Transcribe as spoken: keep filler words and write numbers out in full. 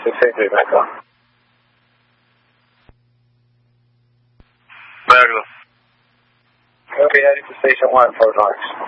sixteen three, back on. Bagel. Copy, heading to station one, Fort Knox.